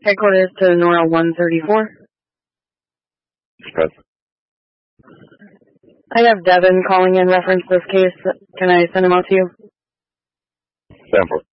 Headquarters to Nora 134. Express. I have Devin calling in reference to this case. Can I send him out to you? Stanford.